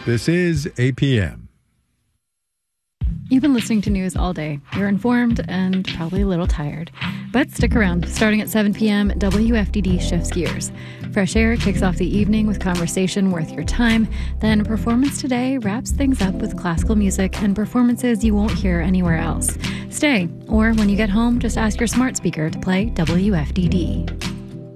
This is APM. You've been listening to news all day. You're informed and probably a little tired. But stick around. Starting at 7 p.m., WFDD shifts gears. Fresh Air kicks off the evening with conversation worth your time. Then Performance Today wraps things up with classical music and performances you won't hear anywhere else. Stay, or when you get home, just ask your smart speaker to play WFDD.